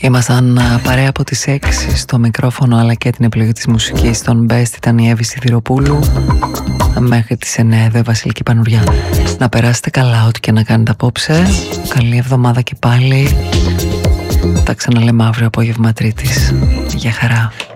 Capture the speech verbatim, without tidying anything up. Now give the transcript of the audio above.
Ήμασταν παρέα από τις έξι στο μικρόφωνο αλλά και την επιλογή της μουσικής. Στον Best ήταν η Εύη Σιδηροπούλου. Μέχρι τις εννιά εδώ η Βασιλική Πανουριά. Να περάσετε καλά ό,τι και να κάνετε απόψε. Καλή εβδομάδα και πάλι. Τα ξαναλέμε αύριο απόγευμα Τρίτης. Γεια χαρά.